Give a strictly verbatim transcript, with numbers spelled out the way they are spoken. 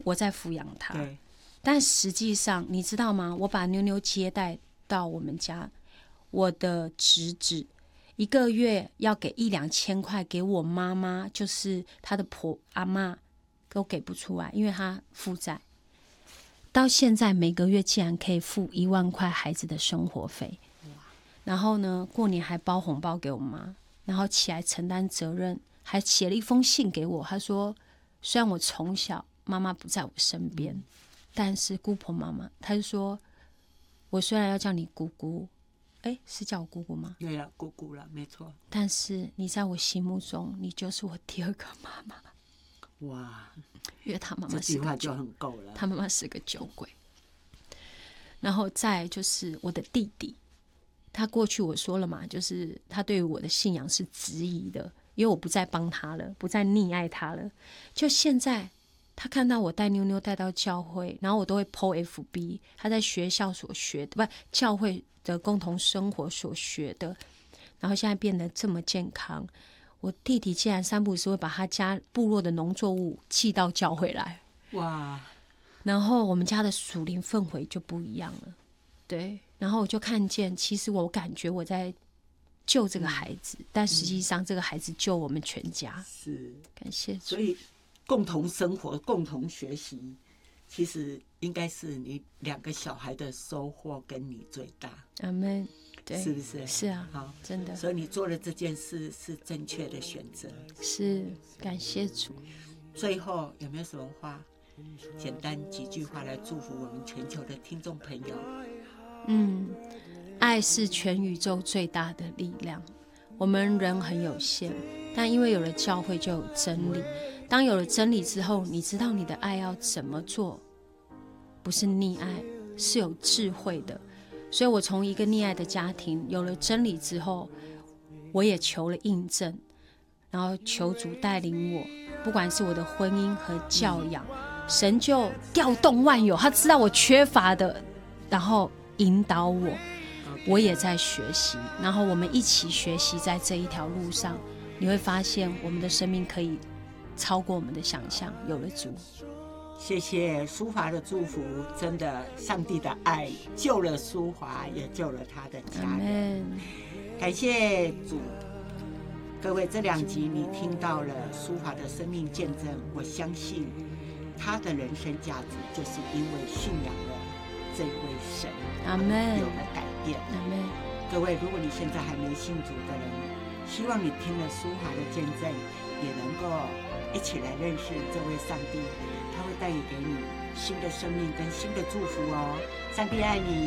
我在抚养他。 对。 但实际上，你知道吗？我把妞妞接待到我们家，我的侄子一个月要给一两千块给我妈妈，就是她的婆阿嬷都给不出来，因为她负债。到现在每个月竟然可以付一万块孩子的生活费，然后呢，过年还包红包给我妈，然后起来承担责任，还写了一封信给我。他说，虽然我从小妈妈不在我身边，但是姑婆妈妈，他就说，我虽然要叫你姑姑，哎，是叫我姑姑吗？ 对了，姑姑了，没错。 但是你在我心目中，你就是我第二个妈妈。 哇， 因为他妈妈这是个酒， 句话就很够了。 他妈妈是个酒鬼。然后再来就是我的弟弟，他过去我说了嘛，就是他对于我的信仰是质疑的，因为我不再帮他了，不再溺爱他了。就现在，他看到我带妞妞带到教会，然后我都会 po F B， 他在学校所学的，不，教会的共同生活所学的，然后现在变得这么健康。我弟弟竟然三不五时会把他家部落的农作物寄到教会来， 哇！ 然后我们家的属灵氛围就不一样了，对。然后我就看见，其实我感觉我在救这个孩子，嗯、但实际上这个孩子救我们全家。 是， 感谢主。 所以共同生活、共同学习，其实应该是你两个小孩的收获跟你最大。 阿们。对， 是不是？ 是啊， 好， 真的。 所以你做的这件事是正确的选择。 是，感谢主。 最后有没有什么话，简单几句话来祝福我们全球的听众朋友？ 嗯，爱是全宇宙最大的力量。我们人很有限，但因为有了教会，就有真理。当有了真理之后，你知道你的爱要怎么做，不是溺爱，是有智慧的。所以我从一个溺爱的家庭有了真理之后，我也求了印证，然后求主带领我，不管是我的婚姻和教养，神就调动万有，他知道我缺乏的，然后引导我，我也在学习，然后我们一起学习在这一条路上，你会发现我们的生命可以超过我们的想象，有了主。 谢谢淑华的祝福，真的，上帝的爱救了淑华，也救了他的家人。感谢主，各位，这两集你听到了淑华的生命见证，我相信他的人生价值就是因为信仰了这位神， 阿们， 有了改变。 阿们， 各位，如果你现在还没信主的人，希望你听了淑华的见证，也能够一起来认识这位上帝。他会带给你新的生命跟新的祝福哦，上帝爱你。